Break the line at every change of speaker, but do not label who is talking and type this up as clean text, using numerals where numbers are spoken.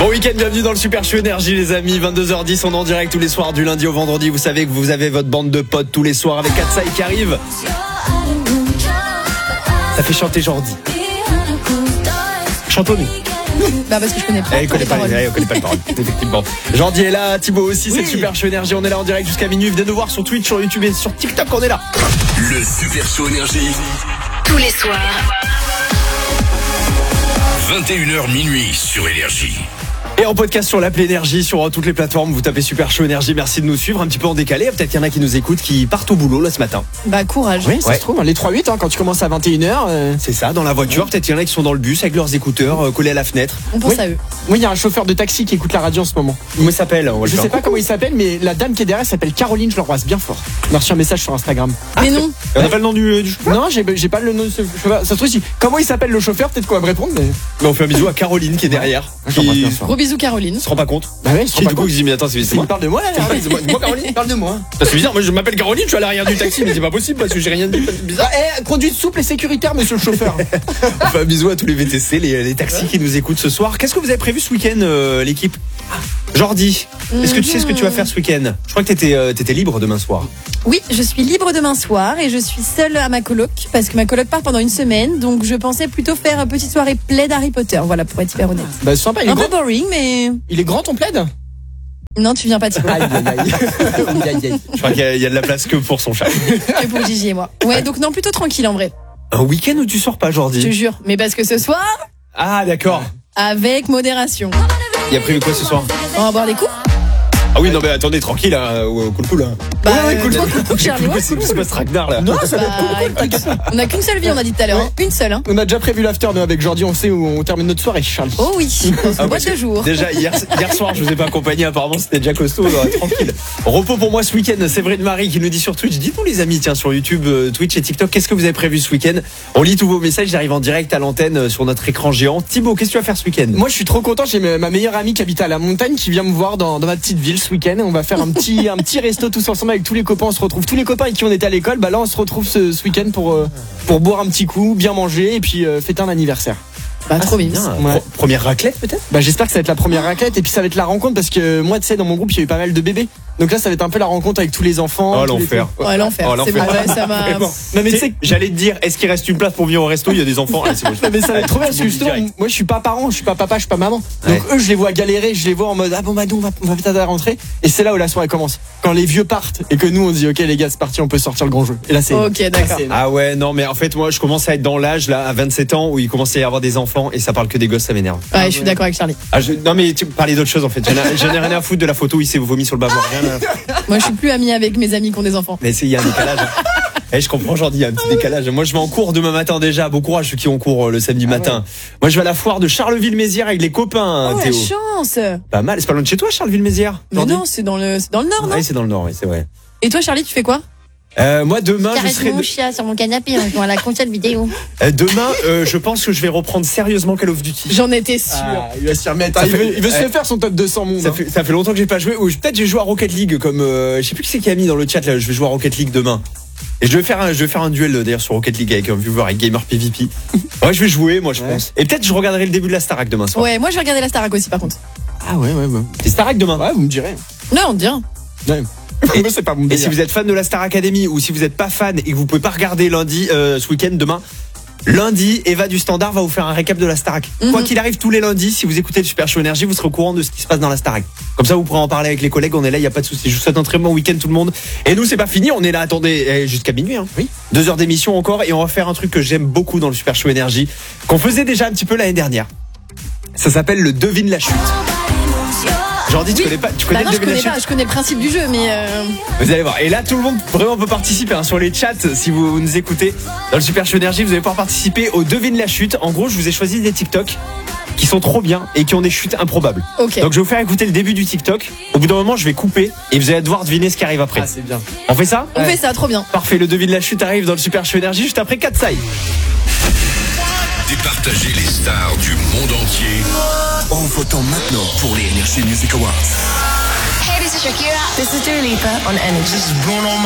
Bon week-end, bienvenue dans le Super Show Énergie les amis, 22h10, on est en direct tous les soirs du lundi au vendredi. Vous savez que vous avez votre bande de potes tous les soirs avec Katsai qui arrive. Ça fait chanter Jordi. Chantons-nous.
Bah parce que je connais pas.
Elle connaît pas les paroles, effectivement. Jordi est là, Thibaut aussi, c'est le Super Show Énergie, on est là en direct jusqu'à minuit. Venez nous voir sur Twitch, sur YouTube et sur TikTok, on est là.
Le Super Show Énergie.
Tous les soirs.
21h minuit sur Énergie.
Et en podcast sur l'appli Énergie, sur toutes les plateformes, vous tapez Super Show Énergie, merci de nous suivre, un petit peu en décalé, peut-être qu'il y en a qui nous écoutent, qui partent au boulot là ce matin.
Bah courage.
Oui, ça se trouve, les 3-8, quand tu commences à 21h.
C'est ça, dans la voiture, peut-être qu'il y en a qui sont dans le bus avec leurs écouteurs collés à la fenêtre.
On pense à eux.
Oui, il y a un chauffeur de taxi qui écoute la radio en ce moment.
Comment il s'appelle?
Je sais pas comment il s'appelle, mais la dame qui est derrière s'appelle Caroline, je l'embrasse bien fort. On a reçu un message sur Instagram.
Mais non.
On n'a pas le nom du chauffeur?
Non, j'ai pas le nom de ce chauffeur. Ça se trouve, si. Comment il s'appelle le chauffeur? Peut-être qu'on va me répondre, mais.
Mais on fait un bisou à Caroline qui est derrière.
J'embrasse bien fort.
Gros bisous Caroline.
Se rend pas compte?
Bah ouais, je
Qui du coup il se dit mais attends c'est
Il
moi?
parle de moi là, c'est moi Caroline, parle de moi.
C'est bizarre, moi je m'appelle Caroline, je suis à l'arrière du taxi, mais c'est pas possible parce que j'ai rien dit, c'est bizarre.
Conduite souple et sécuritaire, monsieur le chauffeur.
On fait un bisou à tous les VTC, les taxis qui nous écoutent ce soir. Qu'est-ce que vous avez prévu ce week-end l'équipe? Jordi, est-ce que tu sais ce que tu vas faire ce week-end? Je crois que t'étais libre demain soir.
Oui, je suis libre demain soir et je suis seule à ma coloc parce que ma coloc part pendant une semaine, donc je pensais plutôt faire une petite soirée plaid Harry Potter, voilà, pour être hyper honnête.
Bah c'est sympa, il est
Un peu
grand.
boring, mais
Il est grand ton plaid?
non, tu viens pas Thibaut.
Aïe aïe aïe.
Je crois qu'il y a de la place que pour son chat.
Que pour Gigi et moi. Ouais, donc non, plutôt tranquille en vrai.
Un week-end où tu sors pas
Je te
Jordi?
jure. Mais parce que ce soir,
Ah d'accord.
avec modération.
Il y a prévu quoi ce soir?
On va boire des coups.
Ah oui non mais attendez tranquille hein, cool hein.
Bah,
cool.
cool, Charlie, ouais,
C'est pas ce Ragnar là.
Non, ça va être
Bah, écoute, on a qu'une seule vie, on a dit tout à l'heure. hein. Une seule, hein.
On a déjà prévu l'after nous avec Jordi, on sait où on termine notre soirée, Charlie.
Oh oui, dans une
Ah,
boîte
parce
de
que
jour.
Déjà hier soir je vous ai pas accompagné, apparemment c'était déjà costaud, tranquille. Repos pour moi ce week-end, Séverine Marie qui nous dit sur Twitch, dites-nous les amis, tiens sur YouTube, Twitch et TikTok, qu'est-ce que vous avez prévu ce week-end? On lit tous vos messages, j'arrive en direct à l'antenne sur notre écran géant. Thibaut, qu'est-ce que tu vas faire ce week-end?
Moi je suis trop content, j'ai ma meilleure amie qui habite à la montagne qui vient me voir dans ma petite ville ce week-end. On va faire un petit resto tous ensemble avec tous les copains, on se retrouve tous les copains avec qui on était à l'école, bah là on se retrouve ce week-end pour boire un petit coup, bien manger et puis fêter un anniversaire.
Bah, trop bien.
Ouais.
Première raclette peut-être?
Bah j'espère que ça va être la première raclette et puis ça va être la rencontre parce que moi tu sais dans mon groupe il y a eu pas mal de bébés. Donc là ça va être un peu la rencontre avec tous les enfants.
Oh
tous les
l'enfer.
trucs.
Ouais, l'enfer.
Oh,
C'est
l'enfer.
bon, ouais, ça m'a.
Vraiment.
Non mais tu sais
Tu sais, j'allais te dire, est-ce qu'il reste une place pour venir au resto? Il y a des enfants. Allez, c'est bon.
Non, mais ça va être trop bien parce que
Allez,
justement,
direct.
moi je suis pas parent, je suis pas papa, je suis pas maman.
Ouais.
Donc eux je les vois galérer, je les vois en mode ah bon bah nous on va peut-être à la rentrée. Et c'est là où la soirée commence. Quand les vieux partent et que nous on dit ok les gars c'est parti on peut sortir le grand jeu. Et là c'est.
Ok, d'accord.
Ah ouais, non, mais en fait, moi, je commence à être dans l'âge, là, à 27 ans, où il commence à y avoir des enfants, et ça parle que des gosses, ça m'énerve.
Ouais, je suis d'accord avec Charlie.
Non, mais tu parlais d'autre chose, en fait. J'en ai rien à foutre de la photo où il s'est vomi sur le bavard. Rien à...
Moi, je suis plus amie avec mes amis qui ont des enfants.
Mais il y a un décalage. Je comprends, Jordi, il y a un petit décalage. Moi, je vais en cours demain matin déjà. Bon courage, ceux qui ont cours le samedi matin. Moi, je vais à la foire de Charleville-Mézières avec les copains,
Oh, la
Théo.
chance.
Pas mal. C'est pas loin de chez toi, Charleville-Mézières?
Mais
Jordi
non, c'est dans le nord, non?
Oui, c'est dans le nord, oui, c'est vrai.
Et toi, Charlie, tu fais quoi?
Moi, demain, je serai.
Mon chien sur mon canapé en jouant à la console vidéo.
Demain, je pense que je vais reprendre sérieusement Call of Duty.
J'en étais sûre.
Ah, il va se remettre.
Ça
Il
fait-
veut se le faire son top 200 monde.
Ça fait longtemps que j'ai pas joué. Ou peut-être j'ai joué à Rocket League comme je sais plus qui c'est qui a mis dans le chat là. Je vais jouer à Rocket League demain. Et je vais faire un duel d'ailleurs sur Rocket League avec un viewer avec Gamer PvP. Ouais, je vais jouer moi je pense. Et peut-être je regarderai le début de la Starac demain soir.
Ouais, moi, je vais regarder la Starac aussi, par contre.
Ah ouais ouais.
C'est Starac demain.
Ouais vous me direz.
Non, on te dira.
Ouais. Moi c'est pas mon
Et
délire.
si vous êtes fan de la Star Academy ou si vous n'êtes pas fan et que vous pouvez pas regarder lundi ce week-end demain. Lundi, Eva du Standard va vous faire un récap de la Starac. Quoi qu'il arrive tous les lundis, si vous écoutez le Super Show Énergie, vous serez au courant de ce qui se passe dans la Starac. Comme ça, vous pourrez en parler avec les collègues. On est là, il y a pas de souci. Je vous souhaite un très bon week-end tout le monde. Et nous, c'est pas fini. On est là, attendez, jusqu'à minuit. Hein.
Oui.
2 heures d'émission encore et on va faire un truc que j'aime beaucoup dans le Super Show Énergie, qu'on faisait déjà un petit peu l'année dernière. Ça s'appelle le devine la chute. Jordi, tu connais pas, tu connais
Bah non,
le
je
devine la
connais
chute?
pas, je connais le principe du jeu, mais
Vous allez voir. Et là, tout le monde vraiment peut participer hein, sur les chats. Si vous nous écoutez dans le Super Show Énergie, vous allez pouvoir participer au devine la chute. En gros, je vous ai choisi des TikTok qui sont trop bien et qui ont des chutes improbables.
ok.
Donc je vais vous faire écouter le début du TikTok. Au bout d'un moment, je vais couper et vous allez devoir deviner ce qui arrive après.
Ah c'est bien.
On fait ça?
On fait ça, trop bien.
Parfait, le devine la chute arrive dans le Super Show Énergie juste après Katsai.
Départager les stars du monde entier en votant maintenant pour les Energy Music Awards.
Hey, this is Shakira. This is Dua Lipa on Energy.